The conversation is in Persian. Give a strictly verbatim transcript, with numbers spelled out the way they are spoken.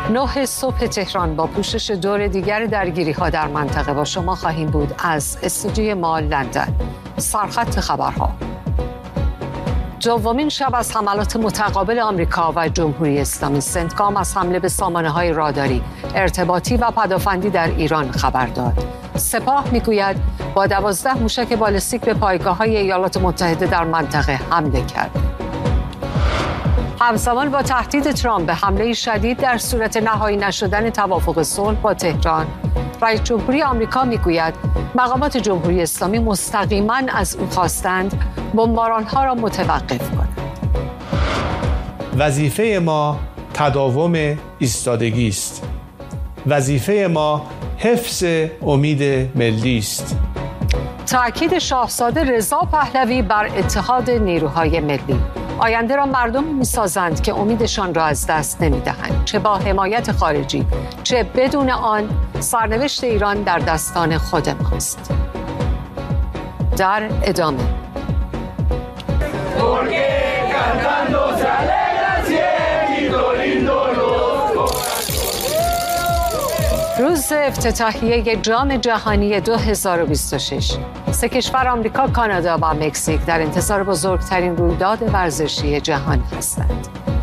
نه صبح تهران با پوشش دور دیگر درگیری ها در منطقه با شما خواهیم بود از استودیوی ما لندن. سرخط خبرها. دومین شب از حملات متقابل آمریکا و جمهوری اسلامی، سنتکام از حمله به سامانه‌های راداری، ارتباطی و پدافندی در ایران خبر داد. سپاه میگوید با دوازده موشک بالستیک به پایگاه‌های ایالات متحده در منطقه حمله کرد. همزمان با تهدید ترامپ به حمله شدید در صورت نهایی نشدن توافق صلح با تهران، رئیس جمهوری آمریکا میگوید مقامات جمهوری اسلامی مستقیما از او خواستند بمباران‌ها را متوقف کند. وظیفه ما تداوم ایستادگی است. وظیفه ما حفظ امید ملی است. تأکید شاهزاده رضا پهلوی بر اتحاد نیروهای ملی. آینده را مردم می‌سازند که امیدشان را از دست نمی‌دهند، چه با حمایت خارجی چه بدون آن. سرنوشت ایران در دستان خود ماست. در ادامه روز افتتاحیه جام جهانی دو هزار و بیست و شش، سه کشور آمریکا، کانادا و مکزیک در انتظار بزرگترین رویداد ورزشی جهان هستند.